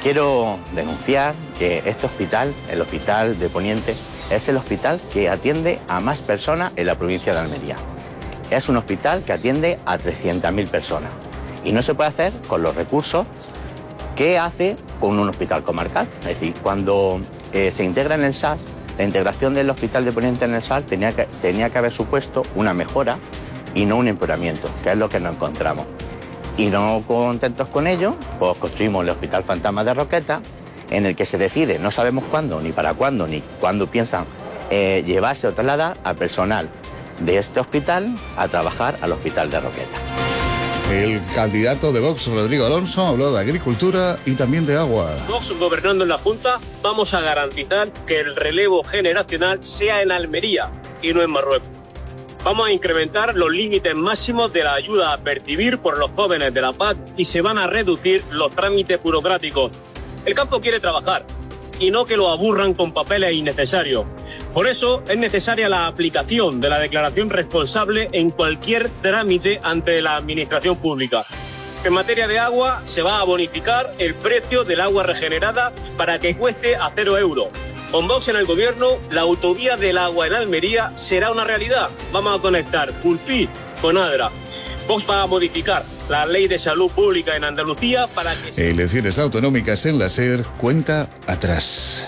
Quiero denunciar que este hospital, el Hospital de Poniente, es el hospital que atiende a más personas en la provincia de Almería. Es un hospital que atiende a 300.000 personas y no se puede hacer con los recursos que hace con un hospital comarcal. Es decir, cuando se integra en el SAS, la integración del Hospital de Poniente en el SAS tenía que haber supuesto una mejora y no un empeoramiento, que es lo que nos encontramos. Y no contentos con ello, pues construimos el Hospital Fantasma de Roqueta, en el que se decide, no sabemos cuándo, ni para cuándo, ni cuándo piensan llevarse o trasladar al personal de este hospital a trabajar al Hospital de Roqueta. El candidato de Vox, Rodrigo Alonso, habló de agricultura y también de agua. Vox, gobernando en la Junta, vamos a garantizar que el relevo generacional sea en Almería y no en Marruecos. Vamos a incrementar los límites máximos de la ayuda a percibir por los jóvenes de la PAC y se van a reducir los trámites burocráticos. El campo quiere trabajar y no que lo aburran con papeles innecesarios. Por eso es necesaria la aplicación de la declaración responsable en cualquier trámite ante la administración pública. En materia de agua, se va a bonificar el precio del agua regenerada para que cueste a 0 euros. Con Vox en el gobierno, la autovía del agua en Almería será una realidad. Vamos a conectar Pulpí con Adra. Vox va a modificar la ley de salud pública en Andalucía para que... Elecciones autonómicas en la SER, cuenta atrás.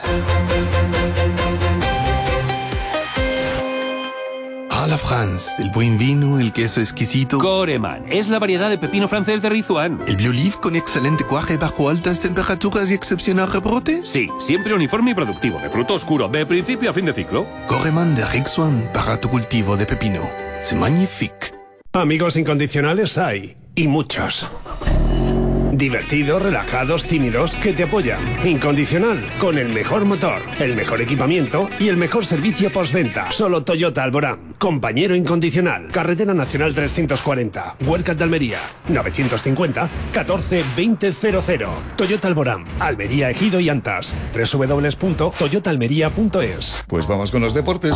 La France, el buen vino, el queso exquisito. Coreman, es la variedad de pepino francés de Rizuan. El Bioliv con excelente cuaje bajo altas temperaturas y excepcional rebrote. Sí, siempre uniforme y productivo, de fruto oscuro, de principio a fin de ciclo. Coreman de Rizuan para tu cultivo de pepino. C'est magnifique. Amigos incondicionales hay, y muchos. Divertidos, relajados, tímidos, que te apoyan. Incondicional, con el mejor motor, el mejor equipamiento y el mejor servicio postventa. Solo Toyota Alborán. Compañero incondicional. Carretera Nacional 340. Huercas de Almería. 950 14 2000. Toyota Alborán. Almería, Ejido y Antas. www.toyotaalmería.es. Pues vamos con los deportes.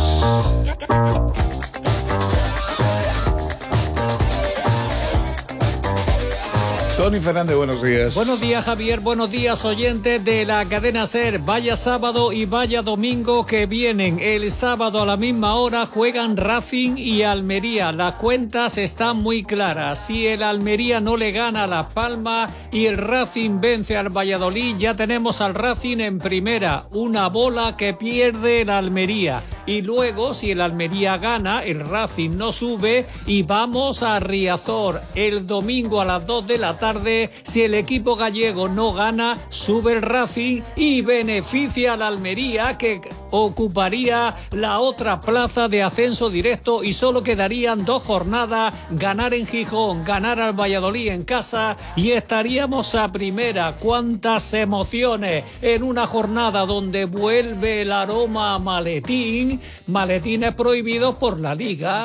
Tony Fernández, buenos días. Buenos días, Javier. Buenos días, oyentes de la cadena SER. Vaya sábado y vaya domingo que vienen. El sábado a la misma hora juegan Racing y Almería. Las cuentas están muy claras. Si el Almería no le gana a Las Palmas y el Racing vence al Valladolid, ya tenemos al Racing en primera. Una bola que pierde el Almería. Y luego, si el Almería gana, el Racing no sube y vamos a Riazor. El domingo a las 2 de la tarde, si el equipo gallego no gana, sube el Racing y beneficia al Almería, que ocuparía la otra plaza de ascenso directo y solo quedarían 2 jornadas, ganar en Gijón, ganar al Valladolid en casa y estaríamos a primera. ¡Cuántas emociones en una jornada donde vuelve el aroma a maletín! Maletines prohibidos por la Liga.